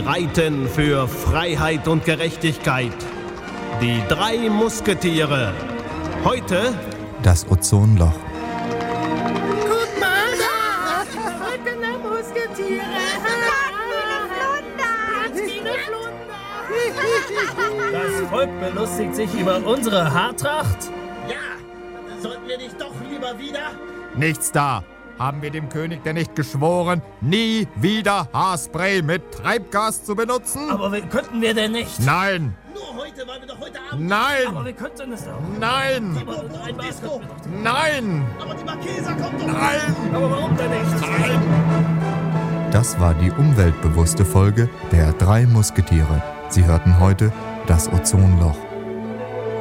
streiten für Freiheit und Gerechtigkeit. Die 3 Musketiere. Heute das Ozonloch. Guck mal da! Ich bin der Musketiere. Ganz viele Flunder. Das Volk belustigt sich über unsere Haartracht? Ja, sollten wir nicht doch lieber wieder? Nichts da. Haben wir dem König denn nicht geschworen, nie wieder Haarspray mit Treibgas zu benutzen? Aber könnten wir denn nicht? Nein! Nur heute, weil wir doch heute Abend... Nein! Aber wir könnten es doch. Nein! Disco. Nein! Aber die Marquesa kommt doch... Nein! Aber warum denn nicht? Nein! Das war die umweltbewusste Folge der 3 Musketiere. Sie hörten heute das Ozonloch.